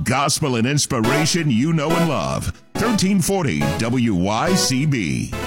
Gospel and inspiration you know and love. 1340 WYCB.